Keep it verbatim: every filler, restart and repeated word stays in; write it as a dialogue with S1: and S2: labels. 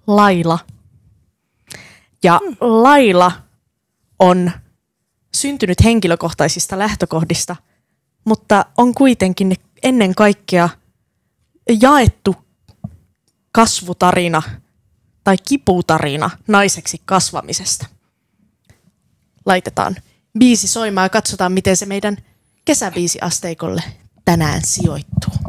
S1: Laila. Ja mm. Laila on syntynyt henkilökohtaisista lähtökohdista, mutta on kuitenkin ennen kaikkea jaettu kasvutarina tai kiputarina naiseksi kasvamisesta. Laitetaan biisi soimaan ja katsotaan, miten se meidän kesäbiisiasteikolle tänään sijoittuu.